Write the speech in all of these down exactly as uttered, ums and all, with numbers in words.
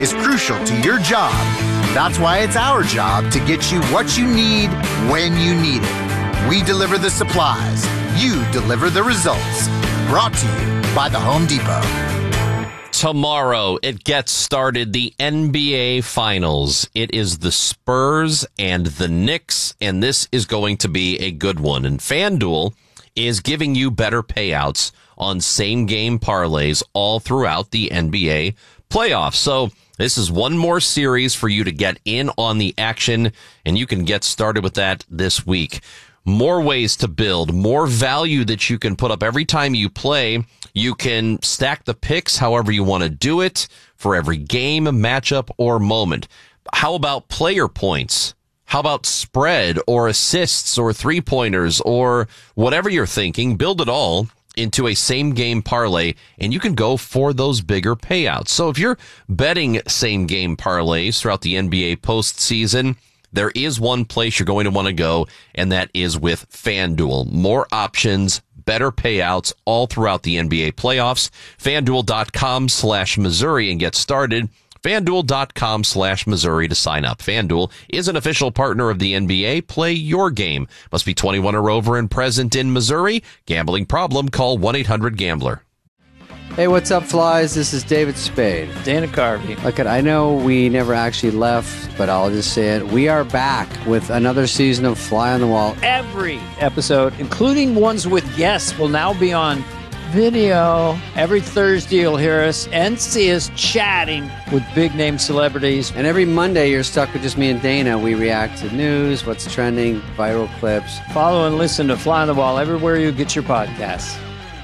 is crucial to your job. That's why it's our job to get you what you need when you need it. We deliver the supplies. You deliver the results. Brought to you by the Home Depot. Tomorrow, it gets started, the N B A Finals. It is the Spurs and the Knicks, and this is going to be a good one. And FanDuel is giving you better payouts on same-game parlays all throughout the N B A playoffs. So this is one more series for you to get in on the action, and you can get started with that this week. More ways to build, more value that you can put up every time you play. You can stack the picks however you want to do it for every game, matchup, or moment. How about player points? How about spread or assists or three-pointers or whatever you're thinking? Build it all into a same-game parlay, and you can go for those bigger payouts. So if you're betting same-game parlays throughout the N B A postseason, there is one place you're going to want to go, and that is with FanDuel. More options, better payouts all throughout the N B A playoffs. FanDuel.com slash Missouri and get started. FanDuel.com slash Missouri to sign up. FanDuel is an official partner of the N B A. Play your game. Must be twenty-one or over and present in Missouri. Gambling problem? Call one eight hundred gambler. Hey, what's up, flies? This is David Spade. Dana Carvey. Look, I know we never actually left, but I'll just say it. We are back with another season of Fly on the Wall. Every episode, including ones with guests, will now be on video. Every Thursday, you'll hear us and see us chatting with big-name celebrities. And every Monday, you're stuck with just me and Dana. We react to news, what's trending, viral clips. Follow and listen to Fly on the Wall everywhere you get your podcasts.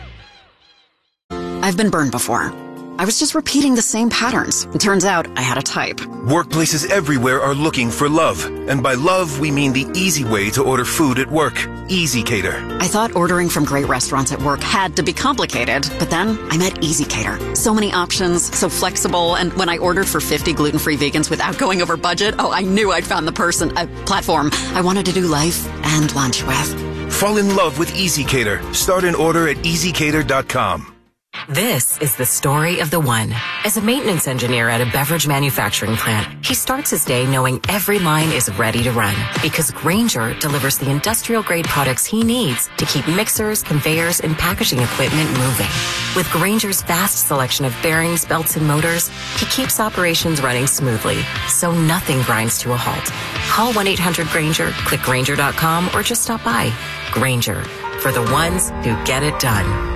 I've been burned before. I was just repeating the same patterns. It turns out I had a type. Workplaces everywhere are looking for love. And by love, we mean the easy way to order food at work. EasyCater. I thought ordering from great restaurants at work had to be complicated. But then I met EasyCater. So many options, so flexible. And when I ordered for fifty gluten-free vegans without going over budget, oh, I knew I'd found the person, a platform I wanted to do life and lunch with. Fall in love with EasyCater. Start an order at easy cater dot com. This is the story of the one. As a maintenance engineer at a beverage manufacturing plant, he starts his day knowing every line is ready to run because Grainger delivers the industrial-grade products he needs to keep mixers, conveyors, and packaging equipment moving. With Grainger's vast selection of bearings, belts, and motors, he keeps operations running smoothly, so nothing grinds to a halt. Call one eight hundred Grainger, click Grainger dot com, or just stop by. Grainger, for the ones who get it done.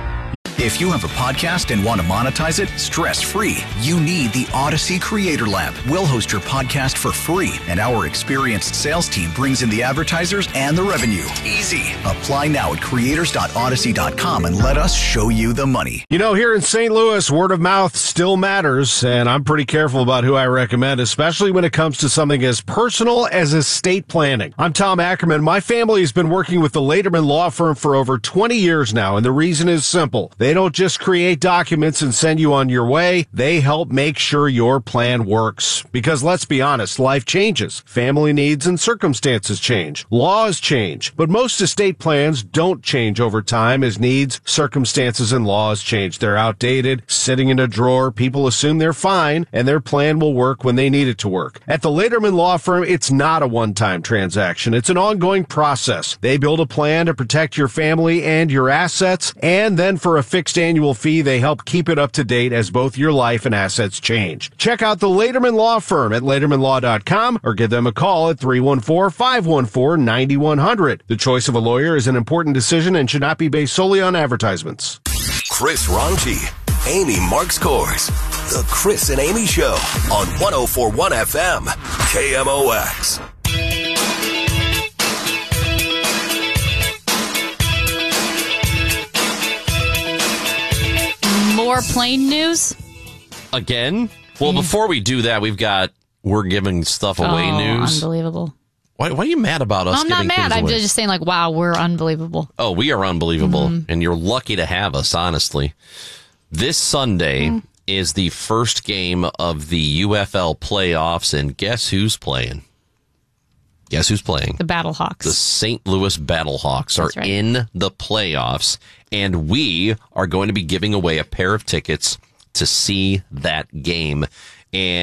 If you have a podcast and want to monetize it stress-free, you need the Odyssey Creator Lab. We'll host your podcast for free, and our experienced sales team brings in the advertisers and the revenue. Easy. Apply now at creators dot odyssey dot com and let us show you the money. You know, here in Saint Louis, word of mouth still matters, and I'm pretty careful about who I recommend, especially when it comes to something as personal as estate planning. I'm Tom Ackerman. My family has been working with the Laterman Law Firm for over twenty years now, and the reason is simple. They don't just create documents and send you on your way. They help make sure your plan works. Because let's be honest, life changes. Family needs and circumstances change. Laws change. But most estate plans don't change over time as needs, circumstances, and laws change. They're outdated, sitting in a drawer. People assume they're fine, and their plan will work when they need it to work. At the Laterman Law Firm, it's not a one-time transaction. It's an ongoing process. They build a plan to protect your family and your assets, and then for a fixed annual fee, they help keep it up to date as both your life and assets change. Check out the Laterman Law Firm at laterman law dot com or give them a call at three one four, five one four, nine one zero zero. The choice of a lawyer is an important decision and should not be based solely on advertisements. Chris Ronchi, Amy Marks Kors. The Chris and Amy Show on one oh four point one F M, K M O X. More plane news? Again? Well, mm. before we do that, we've got we're giving stuff away oh, news. Unbelievable. Why, why are you mad about us? No, I'm not mad. I'm away? just saying, like, wow, we're unbelievable. Oh, we are unbelievable. Mm-hmm. And you're lucky to have us, honestly. This Sunday mm. is the first game of the U F L playoffs, and guess who's playing? Guess who's playing? The Battlehawks. The Saint Louis Battlehawks are right. in the playoffs, and we are going to be giving away a pair of tickets to see that game. and